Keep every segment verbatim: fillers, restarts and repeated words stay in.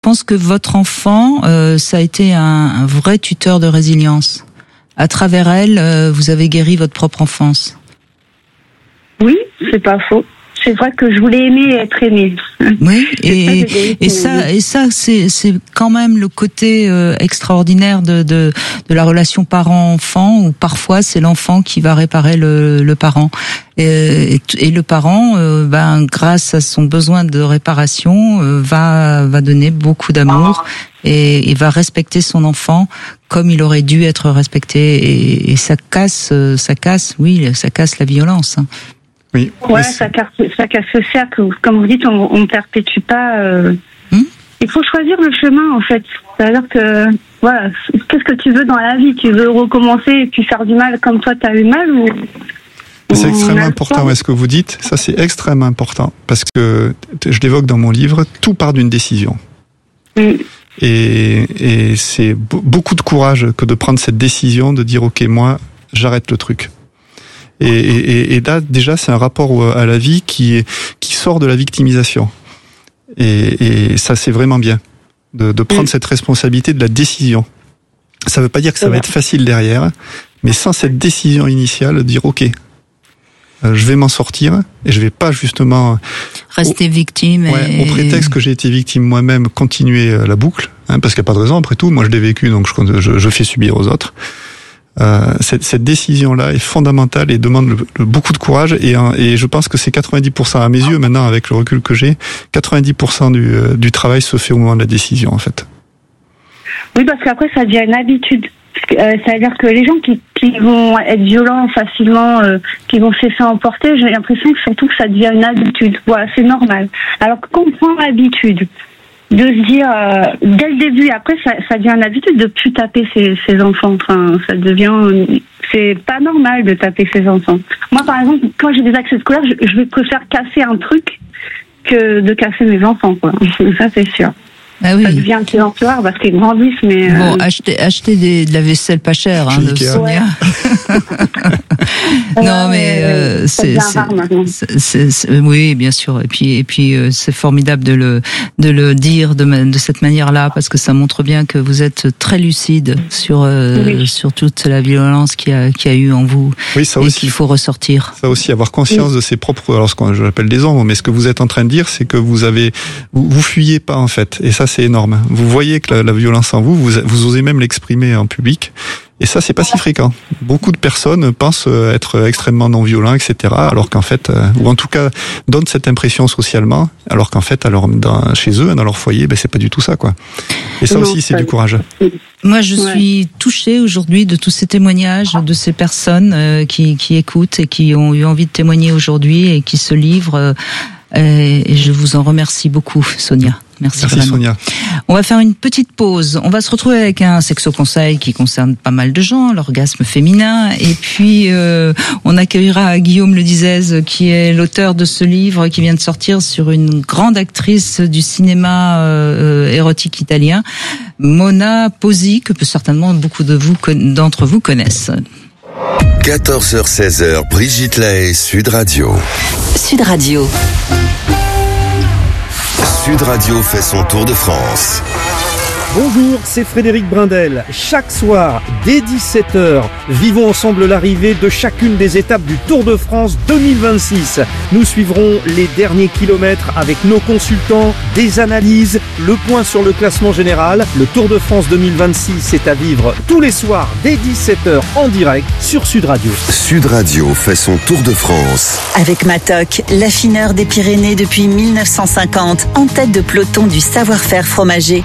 pense que votre enfant, euh, ça a été un, un vrai tuteur de résilience. À travers elle, euh, vous avez guéri votre propre enfance. Oui, c'est pas faux. C'est vrai que je voulais aimer et être aimée. Oui, et, et ça, et ça, c'est, c'est quand même le côté euh, extraordinaire de, de, de la relation parent-enfant, où parfois c'est l'enfant qui va réparer le, le parent. Et, et, et le parent, euh, ben, grâce à son besoin de réparation, euh, va, va donner beaucoup d'amour et, et va respecter son enfant comme il aurait dû être respecté. Et, et ça casse, ça casse, oui, ça casse la violence. Hein. Oui. Ouais, ça casse, ça casse le cercle. Comme vous dites, on ne perpétue pas. Euh... Hmm? Il faut choisir le chemin, en fait. C'est-à-dire que, voilà, qu'est-ce que tu veux dans la vie? Tu veux recommencer et puis faire du mal comme toi, tu as eu mal ou... C'est extrêmement important, ouais, ce que vous dites. Ça, c'est extrêmement important. Parce que, je l'évoque dans mon livre, tout part d'une décision. Hmm. Et, et c'est beaucoup de courage que de prendre cette décision, de dire, OK, moi, j'arrête le truc. Et, et, et là, déjà, c'est un rapport à la vie qui, est, qui sort de la victimisation. Et, et ça, c'est vraiment bien, de, de prendre mmh. cette responsabilité de la décision. Ça ne veut pas dire que ça va être facile derrière, mais sans cette décision initiale, de dire, OK, euh, je vais m'en sortir, et je vais pas justement... Rester au, victime. Ouais, et... au prétexte que j'ai été victime moi-même, continuer la boucle, hein, parce qu'il n'y a pas de raison, après tout, moi je l'ai vécu, donc je, je, je fais subir aux autres. Euh, cette, cette décision-là est fondamentale et demande le, le, beaucoup de courage et, et je pense que c'est quatre-vingt-dix pour cent à mes yeux maintenant avec le recul que j'ai, quatre-vingt-dix pour cent du, du travail se fait au moment de la décision en fait. Oui, parce qu'après ça devient une habitude. Euh, c'est-à-dire que les gens qui, qui vont être violents facilement, euh, qui vont se laisser emporter, j'ai l'impression que surtout que ça devient une habitude. Voilà, c'est normal. Alors que quand on prend l'habitude de se dire euh, dès le début, après ça, ça devient une habitude de plus taper ses, ses enfants. Enfin, ça devient, c'est pas normal de taper ses enfants. Moi, par exemple, quand j'ai des accès de colère, je, je préfère casser un truc que de casser mes enfants, quoi. Ça, c'est sûr. Ah oui. Ça devient un petit employeur parce qu'ils grandissent, mais... Bon, euh... achetez, achetez des, de la vaisselle pas chère, hein, de Sonia. Ouais. Non, mais euh, c'est, c'est, c'est, c'est, c'est, oui, bien sûr. Et puis, et puis, euh, c'est formidable de le, de le dire de, de cette manière-là, parce que ça montre bien que vous êtes très lucide sur, euh, oui. sur toute la violence qu'il y a, qu'il y a eu en vous. Oui, ça et aussi. qu'il faut ressortir. Ça aussi, avoir conscience oui. de ses propres, alors ce que je l'appelle des ombres, mais ce que vous êtes en train de dire, c'est que vous avez, vous, vous fuyez pas en fait, et ça c'est énorme. Vous voyez que la, la violence en vous, vous, vous osez même l'exprimer en public. Et ça, c'est pas si fréquent. Beaucoup de personnes pensent être extrêmement non violents, et cetera. Alors qu'en fait, ou en tout cas, donnent cette impression socialement, alors qu'en fait, alors dans, chez eux, dans leur foyer, ben c'est pas du tout ça, quoi. Et ça non, aussi, c'est du courage. Moi, je ouais. suis touchée aujourd'hui de tous ces témoignages de ces personnes euh, qui, qui écoutent et qui ont eu envie de témoigner aujourd'hui et qui se livrent. Euh, et je vous en remercie beaucoup, Sonia. Merci, Merci vraiment. Sonia. On va faire une petite pause. On va se retrouver avec un sexo-conseil qui concerne pas mal de gens, l'orgasme féminin. Et puis, euh, on accueillera Guillaume Ledizès, qui est l'auteur de ce livre qui vient de sortir sur une grande actrice du cinéma euh, érotique italien, Mona Posi, que certainement beaucoup de vous, d'entre vous connaissent. quatorze heures seize heures, Brigitte Lahaie, Sud Radio. Sud Radio. Sud Radio fait son tour de France. Bonjour, c'est Frédéric Brindel. Chaque soir, dès dix-sept heures, vivons ensemble l'arrivée de chacune des étapes du Tour de France deux mille vingt-six. Nous suivrons les derniers kilomètres avec nos consultants, des analyses, le point sur le classement général. Le Tour de France deux mille vingt-six est à vivre tous les soirs dès dix-sept heures en direct sur Sud Radio. Sud Radio fait son Tour de France. Avec Matok, l'affineur des Pyrénées depuis mille neuf cent cinquante, en tête de peloton du savoir-faire fromager.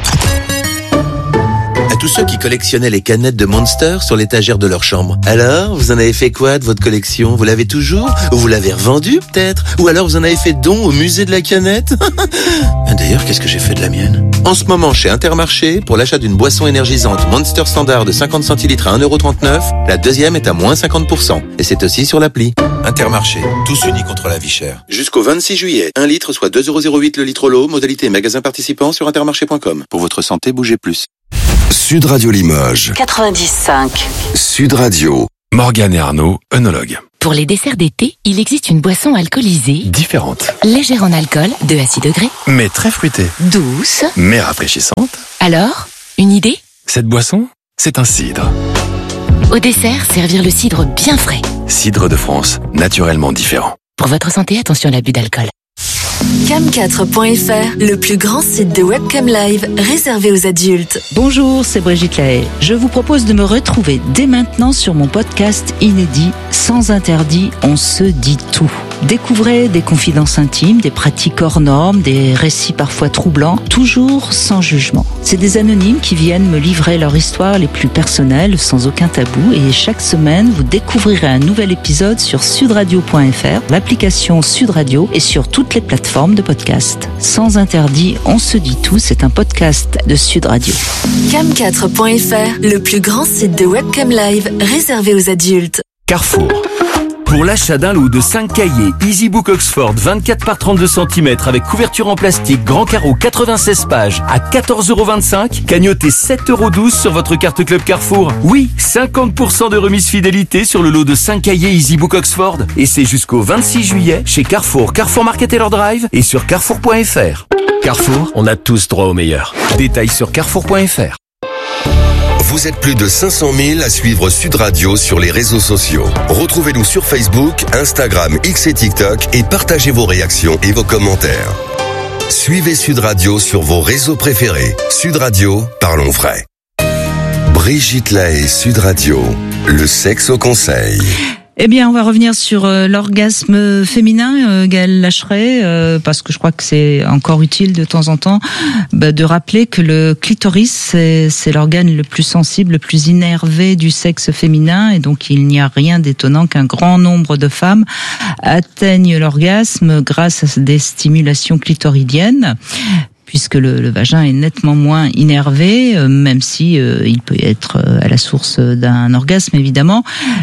À tous ceux qui collectionnaient les canettes de Monster sur l'étagère de leur chambre. Alors, vous en avez fait quoi de votre collection? Vous l'avez toujours? Ou vous l'avez revendue, peut-être? Ou alors vous en avez fait don au musée de la canette? D'ailleurs, qu'est-ce que j'ai fait de la mienne? En ce moment, chez Intermarché, pour l'achat d'une boisson énergisante Monster Standard de cinquante centilitres à un euro trente-neuf, la deuxième est à moins cinquante pour cent. Et c'est aussi sur l'appli. Intermarché, tous unis contre la vie chère. Jusqu'au vingt-six juillet, un litre soit deux euros zéro huit le litre l'eau, modalité magasin participant sur intermarché point com. Pour votre santé, bougez plus. Sud Radio Limoges. quatre-vingt-dix virgule cinq. Sud Radio. Morgane et Arnaud, œnologues. Pour les desserts d'été, il existe une boisson alcoolisée différente, légère en alcool, deux à six degrés, mais très fruitée, douce, mais rafraîchissante. Alors, une idée? Cette boisson, c'est un cidre. Au dessert, servir le cidre bien frais. Cidre de France, naturellement différent. Pour votre santé, attention à l'abus d'alcool. cam quatre point f r, le plus grand site de webcam live réservé aux adultes. Bonjour, c'est Brigitte Lahaye. Je vous propose de me retrouver dès maintenant sur mon podcast inédit Sans interdit, on se dit tout. Découvrez des confidences intimes, des pratiques hors normes, des récits parfois troublants, toujours sans jugement. C'est des anonymes qui viennent me livrer leur histoire les plus personnelles, sans aucun tabou. Et chaque semaine, vous découvrirez un nouvel épisode sur sud radio point f r, l'application Sud Radio et sur toutes les plateformes de podcast. Sans interdit, on se dit tout, c'est un podcast de Sud Radio. cam quatre point f r, le plus grand site de webcam live réservé aux adultes. Carrefour. Pour l'achat d'un lot de cinq cahiers EasyBook Oxford vingt-quatre par trente-deux centimètres avec couverture en plastique grand carreau quatre-vingt-seize pages à quatorze euros vingt-cinq, cagnotez sept euros douze sur votre carte Club Carrefour. Oui, cinquante pour cent de remise fidélité sur le lot de cinq cahiers EasyBook Oxford. Et c'est jusqu'au vingt-six juillet chez Carrefour, Carrefour Market Taylor Drive et sur carrefour point f r. Carrefour, on a tous droit au meilleur. Détails sur carrefour point f r. Vous êtes plus de cinq cent mille à suivre Sud Radio sur les réseaux sociaux. Retrouvez-nous sur Facebook, Instagram, X et TikTok et partagez vos réactions et vos commentaires. Suivez Sud Radio sur vos réseaux préférés. Sud Radio, parlons vrai. Brigitte Lahaye, Sud Radio, le sexe au conseil. Eh bien, on va revenir sur euh, l'orgasme féminin, euh, Gaëlle Lacheret, euh, parce que je crois que c'est encore utile de temps en temps bah, de rappeler que le clitoris, c'est, c'est l'organe le plus sensible, le plus innervé du sexe féminin, et donc il n'y a rien d'étonnant qu'un grand nombre de femmes atteignent l'orgasme grâce à des stimulations clitoridiennes, puisque le, le vagin est nettement moins innervé, euh, même si euh, il peut être euh, à la source d'un orgasme évidemment.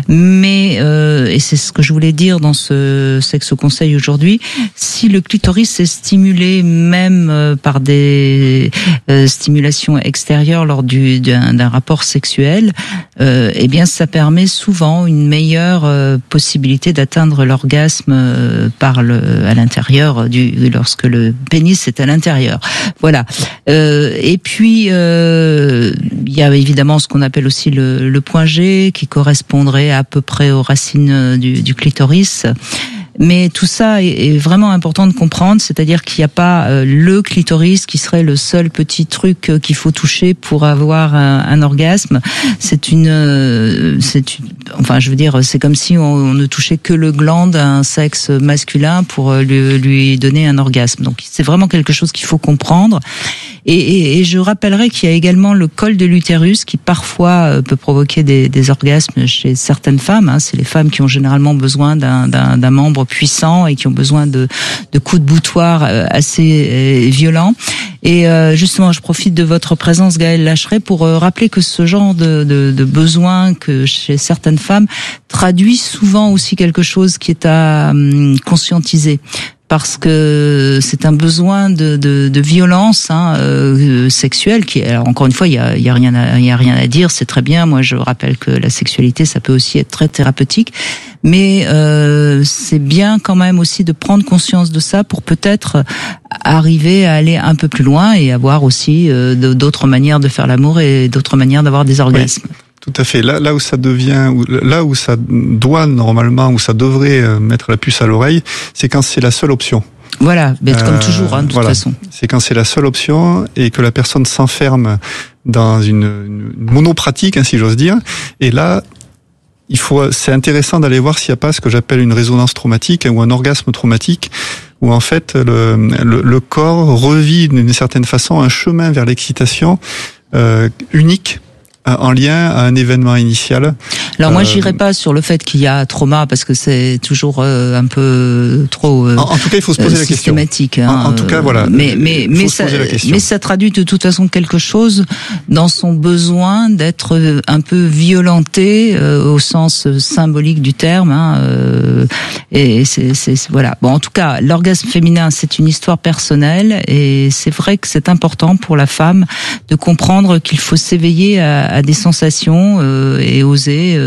Mais euh, et c'est ce que je voulais dire dans ce sexe au conseil aujourd'hui, si le clitoris est stimulé même euh, par des euh, stimulations extérieures lors du d'un, d'un rapport sexuel, euh, eh bien ça permet souvent une meilleure euh, possibilité d'atteindre l'orgasme euh, par le à l'intérieur du lorsque le pénis est à l'intérieur. Voilà. Euh, et puis euh, il y a évidemment ce qu'on appelle aussi le, le point G, qui correspondrait à peu près aux racines du, du clitoris. Mais tout ça est, est vraiment important de comprendre, c'est-à-dire qu'il n'y a pas euh, le clitoris qui serait le seul petit truc euh, qu'il faut toucher pour avoir un, un orgasme. C'est une, euh, c'est une, enfin, je veux dire, c'est comme si on, on ne touchait que le gland d'un sexe masculin pour euh, lui, lui donner un orgasme. Donc, c'est vraiment quelque chose qu'il faut comprendre. Et, et, et je rappellerai qu'il y a également le col de l'utérus qui parfois euh, peut provoquer des, des orgasmes chez certaines femmes. Hein. C'est les femmes qui ont généralement besoin d'un, d'un, d'un membre puissant et qui ont besoin de, de coups de boutoir euh, assez euh, violents. Et euh, justement, je profite de votre présence, Gaëlle Lacheret, pour euh, rappeler que ce genre de, de, de besoin que chez certaines femmes traduit souvent aussi quelque chose qui est à hum, conscientiser. Parce que c'est un besoin de, de, de violence hein, euh, sexuelle qui, alors encore une fois, il y a, il y a rien, à, il y a rien à dire, c'est très bien. Moi, je rappelle que la sexualité, ça peut aussi être très thérapeutique, mais euh, c'est bien quand même aussi de prendre conscience de ça pour peut-être arriver à aller un peu plus loin et avoir aussi euh, d'autres manières de faire l'amour et d'autres manières d'avoir des orgasmes. Oui. Tout à fait. Là, là où ça devient, là où ça doit normalement, où ça devrait mettre la puce à l'oreille, c'est quand c'est la seule option. Voilà, mais comme euh, toujours, hein, de toute voilà. façon. C'est quand c'est la seule option et que la personne s'enferme dans une, une monopratique, hein, si j'ose dire. Et là, il faut, c'est intéressant d'aller voir s'il n'y a pas ce que j'appelle une résonance traumatique ou un orgasme traumatique, où en fait le, le, le corps revit d'une certaine façon un chemin vers l'excitation euh, unique, en lien à un événement initial. Alors moi, euh, j'irai pas sur le fait qu'il y a trauma parce que c'est toujours euh, un peu trop euh, en, en tout cas, il faut se poser euh, la question. Systématique. Hein, en, en tout cas, voilà. Mais mais mais ça mais ça traduit de toute façon quelque chose dans son besoin d'être un peu violenté euh, au sens symbolique du terme. Hein, euh, et c'est, c'est voilà. Bon, en tout cas, l'orgasme féminin, c'est une histoire personnelle et c'est vrai que c'est important pour la femme de comprendre qu'il faut s'éveiller à à des sensations euh, et oser euh,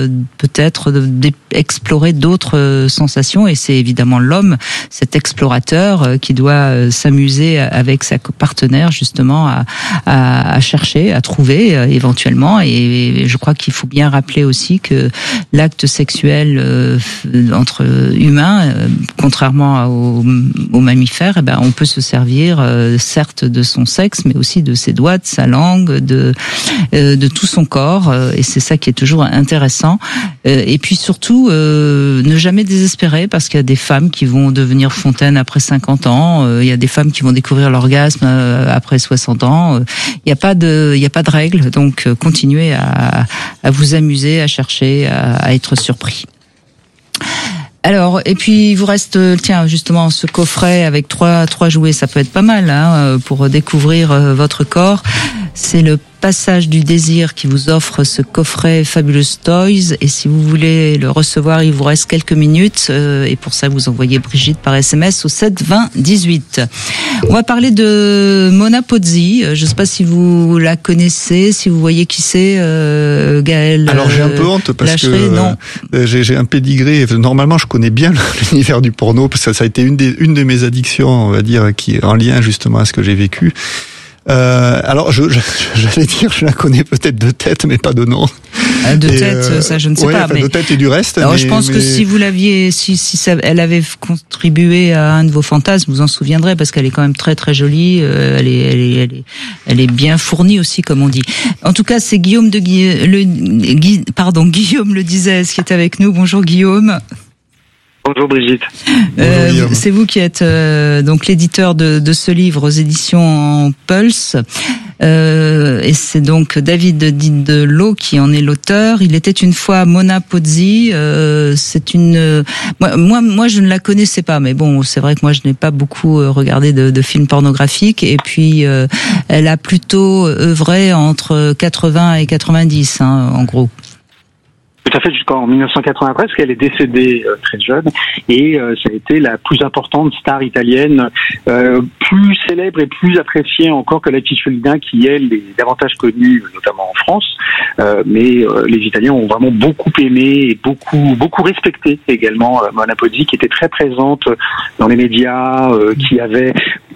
euh, peut-être d'explorer d'autres euh, sensations. Et c'est évidemment l'homme, cet explorateur, euh, qui doit euh, s'amuser avec sa partenaire justement à, à, à chercher, à trouver euh, éventuellement. Et, et je crois qu'il faut bien rappeler aussi que l'acte sexuel euh, entre humains, euh, contrairement aux, aux mammifères, eh ben, on peut se servir euh, certes de son sexe, mais aussi de ses doigts, de sa langue, de euh, de tout son corps. Euh, et c'est ça qui est toujours intéressant. Euh, et puis surtout, euh, ne jamais désespérer, parce qu'il y a des femmes qui vont devenir fontaines après cinquante ans. Euh, il y a des femmes qui vont découvrir l'orgasme euh, après soixante ans. Euh, il n'y a pas de, il y a pas de règle. Donc, euh, continuez à, à vous amuser, à chercher, à, à être surpris. Alors, et puis il vous reste, tiens, justement, ce coffret avec trois trois jouets, ça peut être pas mal hein, pour découvrir votre corps. C'est le Passage du Désir qui vous offre ce coffret Fabulous Toys. Et si vous voulez le recevoir, il vous reste quelques minutes. Euh, et pour ça, vous envoyez Brigitte par S M S au sept vingt dix-huit. On va parler de Mona Pozzi. Je ne sais pas si vous la connaissez, si vous voyez qui c'est, euh, Gaël. Alors j'ai un peu honte parce Lâcheray, que non. euh, j'ai, j'ai un pédigré. Normalement, je connais bien l'univers du porno parce que ça a été une des une de mes addictions, on va dire, qui est en lien justement à ce que j'ai vécu. Euh, alors, je, je, j'allais dire, je la connais peut-être de tête, mais pas de nom. Euh, de et tête, euh, ça, je ne sais ouais, pas. Enfin, mais... de tête et du reste. Alors, mais, je pense mais... que si vous l'aviez, si, si ça, elle avait contribué à un de vos fantasmes, vous en souviendrez, parce qu'elle est quand même très très jolie. Euh, elle est, elle est, elle est, elle est bien fournie aussi, comme on dit. En tout cas, c'est Guillaume de Guy, le, Guy, pardon, Guillaume le disait, qui est avec nous. Bonjour Guillaume. Bonjour Brigitte. Euh, Bonjour, c'est vous qui êtes euh, donc l'éditeur de, de ce livre aux éditions Pulse. Euh, et c'est donc David Didelot qui en est l'auteur. Il était une fois Mona Pozzi. Euh, c'est une moi, moi moi je ne la connaissais pas, mais bon, c'est vrai que moi je n'ai pas beaucoup regardé de, de films pornographiques. Et puis euh, elle a plutôt œuvré entre quatre-vingts et quatre-vingt-dix, hein, en gros. Tout à fait, jusqu'en dix-neuf cent quatre-vingt-treize, qu'elle est décédée euh, très jeune, et euh, ça a été la plus importante star italienne, euh, plus célèbre et plus appréciée encore que Laetitia Solina, qui elle est davantage connue, notamment en France. Euh, mais euh, les Italiens ont vraiment beaucoup aimé et beaucoup beaucoup respecté également euh, Mona Pozzi, qui était très présente dans les médias, euh, qui avait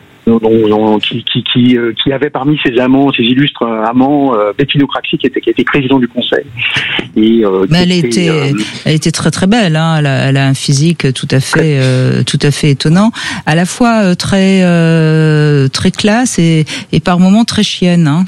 Qui, qui, qui, qui avait parmi ses amants, ses illustres amants, euh, Bettino Craxi, qui était, qui était président du conseil. Et, euh, Mais elle était, était, euh, elle était très très belle. Hein. Elle, a, elle a un physique tout à fait, euh, tout à fait étonnant, à la fois euh, très, euh, très classe et, et par moments très chienne. Hein.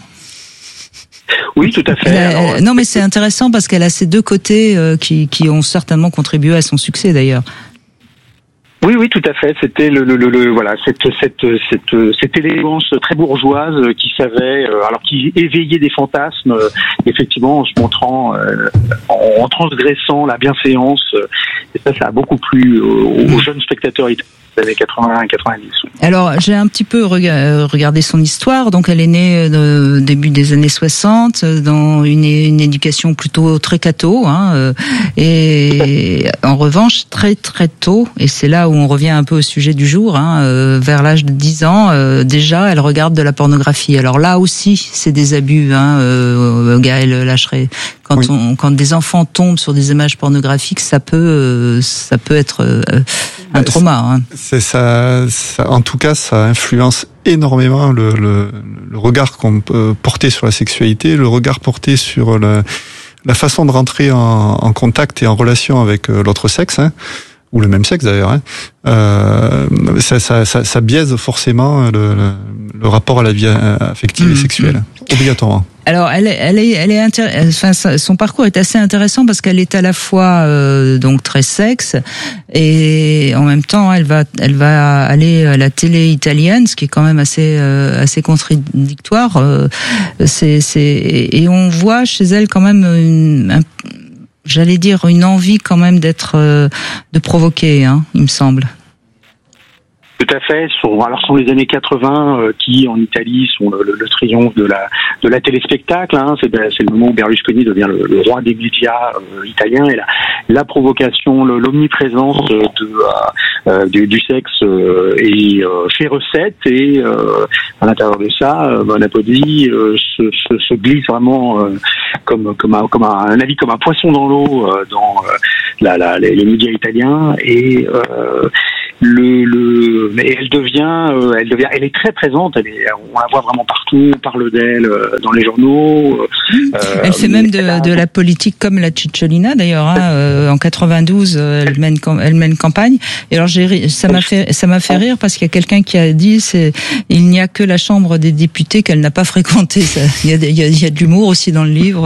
Oui, tout à fait. Elle a, Alors, elle, non, mais c'est intéressant parce qu'elle a ces deux côtés euh, qui, qui ont certainement contribué à son succès d'ailleurs. Oui, oui, tout à fait. C'était le, le, le, le voilà, cette, cette, cette, cette élégance très bourgeoise qui savait, euh, alors qui éveillait des fantasmes, euh, effectivement, en se montrant, euh, en, en transgressant la bienséance. Euh, et ça, ça a beaucoup plu aux, aux jeunes spectateurs italiens des années quatre-vingts quatre-vingt-dix. Alors, j'ai un petit peu regardé son histoire. Donc, elle est née au début des années soixante dans une, une éducation plutôt très catho, hein, et en revanche, très très tôt, et c'est là où on revient un peu au sujet du jour, hein, euh, vers l'âge de dix ans, euh, déjà, elle regarde de la pornographie. Alors là aussi, c'est des abus, hein, euh, Gaël Lâcheray. Quand oui. on, quand des enfants tombent sur des images pornographiques, ça peut, euh, ça peut être euh, un trauma. Hein. C'est ça, ça, en tout cas, ça influence énormément le, le, le regard qu'on peut porter sur la sexualité, le regard porté sur le, la façon de rentrer en, en contact et en relation avec l'autre sexe, hein, ou le même sexe d'ailleurs. Hein. Euh, ça, ça, ça, ça biaise forcément le, le, le rapport à la vie affective mmh, et sexuelle, mmh. obligatoirement. Alors, elle, elle est, elle est, intér... enfin, son parcours est assez intéressant parce qu'elle est à la fois euh, donc très sexe et en même temps, elle va, elle va aller à la télé italienne, ce qui est quand même assez, euh, assez contradictoire. Euh, c'est, c'est, et on voit chez elle quand même une, un, j'allais dire une envie quand même d'être, euh, de provoquer, hein, il me semble. Tout à fait. Sont, alors, ce sont les années quatre-vingts euh, qui, en Italie, sont le, le, le triomphe de la de la téléspectacle. Hein. C'est, c'est le moment où Berlusconi devient le, le roi des médias euh, italiens, et la, la provocation, le, l'omniprésence de, euh, du, du sexe euh, et euh, fait recette. Et euh, à l'intérieur de ça, euh, Bon Napoli euh, se, se, se glisse vraiment euh, comme comme un, comme un, un avis comme un poisson dans l'eau euh, dans euh, la, la, les, les médias italiens. Et euh, Le, le, mais elle devient, euh, elle devient, elle est très présente. Elle est, on la voit vraiment partout. On parle d'elle euh, dans les journaux. Euh, elle fait même de, de la politique comme la Cicciolina d'ailleurs. Hein, euh, en quatre-vingt-douze, elle mène, elle mène campagne. Et alors, j'ai, ça m'a fait, ça m'a fait rire parce qu'il y a quelqu'un qui a dit, c'est, il n'y a que la Chambre des députés qu'elle n'a pas fréquentée. Ça, il y a, il y a, il y a de l'humour aussi dans le livre.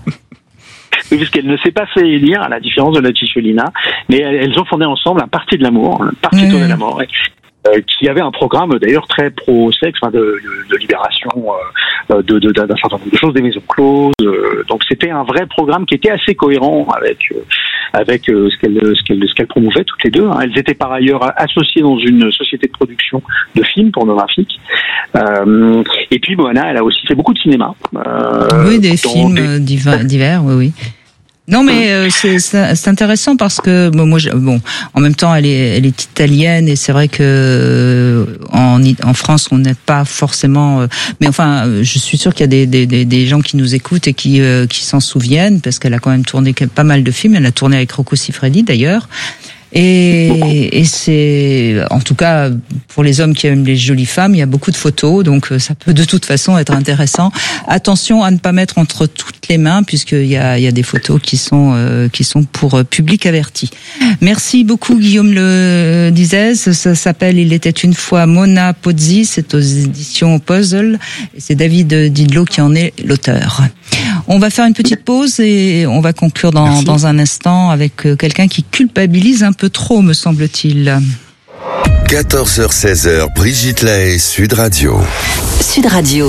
Oui, puisqu'elle ne s'est pas fait élire, à la différence de la Cicciolina, mais elles ont fondé ensemble un parti de l'amour, un parti mmh. de l'amour, euh, qui avait un programme d'ailleurs très pro-sexe, enfin de, de, de libération euh, de, de, d'un certain nombre de choses, des maisons closes. Euh, donc c'était un vrai programme qui était assez cohérent avec euh, avec euh, ce qu'elle ce qu'elle ce qu'elle promouvait toutes les deux. Hein. Elles étaient par ailleurs associées dans une société de production de films pornographiques. Euh, et puis Moana, elle a aussi fait beaucoup de cinéma. Euh, oui, des films des... divers, divers, oui, oui. Non, mais euh, c'est, c'est intéressant parce que bon, moi, je, bon, en même temps, elle est, elle est italienne et c'est vrai que en, en France, on n'est pas forcément. Euh, mais enfin, je suis sûre qu'il y a des, des, des, des gens qui nous écoutent et qui, euh, qui s'en souviennent parce qu'elle a quand même tourné pas mal de films. Elle a tourné avec Rocco Siffredi d'ailleurs. Et, et c'est, en tout cas, pour les hommes qui aiment les jolies femmes, il y a beaucoup de photos, donc ça peut de toute façon être intéressant. Attention à ne pas mettre entre toutes les mains, puisqu'il y a, il y a des photos qui sont, euh, qui sont pour public averti. Merci beaucoup, Guillaume Le Dizès. Ça s'appelle Il était une fois Mona Pozzi, c'est aux éditions Puzzle, et c'est David Didlot qui en est l'auteur. On va faire une petite pause et on va conclure dans, dans un instant avec quelqu'un qui culpabilise un peu trop, me semble-t-il. quatorze heures seize, Brigitte Lahaie, Sud Radio. Sud Radio.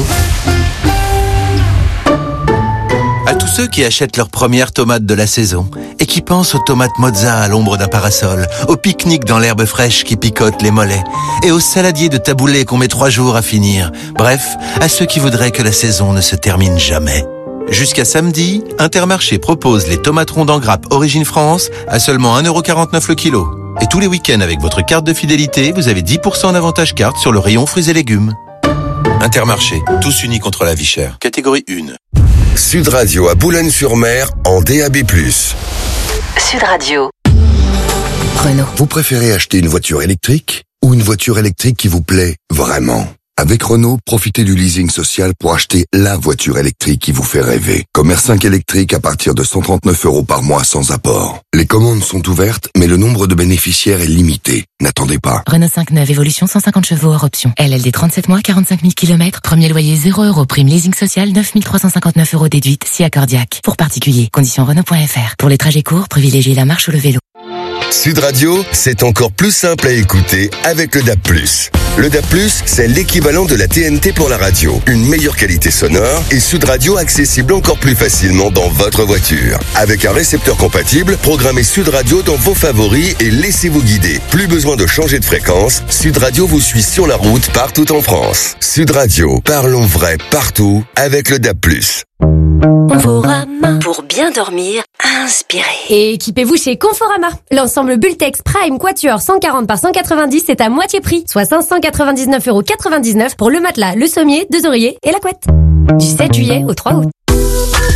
À tous ceux qui achètent leurs premières tomates de la saison et qui pensent aux tomates mozza à l'ombre d'un parasol, au pique-nique dans l'herbe fraîche qui picote les mollets et aux saladiers de taboulé qu'on met trois jours à finir. Bref, à ceux qui voudraient que la saison ne se termine jamais. Jusqu'à samedi, Intermarché propose les tomates rondes en grappe Origine France à seulement un euro quarante-neuf le kilo. Et tous les week-ends avec votre carte de fidélité, vous avez dix pour cent d'avantage carte sur le rayon fruits et légumes. Intermarché, tous unis contre la vie chère. Catégorie un. Sud Radio à Boulogne-sur-Mer en D A B plus. Sud Radio. Renault. Vous préférez acheter une voiture électrique ou une voiture électrique qui vous plaît vraiment ? Avec Renault, profitez du leasing social pour acheter la voiture électrique qui vous fait rêver. Comme R cinq électrique à partir de cent trente-neuf euros par mois sans apport. Les commandes sont ouvertes, mais le nombre de bénéficiaires est limité. N'attendez pas. Renault cinq neuf Évolution cent cinquante chevaux hors option. L L D trente-sept mois, quarante-cinq mille kilomètres. Premier loyer zéro euros. Prime leasing social neuf mille trois cent cinquante-neuf euros déduite. Si accordiaque. Pour particuliers. Conditions Renault point F R. Pour les trajets courts, privilégiez la marche ou le vélo. Sud Radio, c'est encore plus simple à écouter avec le D A B plus. Le D A B plus, c'est l'équivalent de la T N T pour la radio. Une meilleure qualité sonore et Sud Radio accessible encore plus facilement dans votre voiture. Avec un récepteur compatible, programmez Sud Radio dans vos favoris et laissez-vous guider. Plus besoin de changer de fréquence, Sud Radio vous suit sur la route partout en France. Sud Radio, parlons vrai partout avec le D A B plus. Conforama. Pour bien dormir, inspirez. Et équipez-vous chez Conforama. L'ensemble Bultex Prime Quatuor cent quarante par cent quatre-vingt-dix est à moitié prix, soit cinq cent quatre-vingt-dix-neuf euros quatre-vingt-dix-neuf pour le matelas, le sommier, deux oreillers et la couette. Du sept juillet au trois août.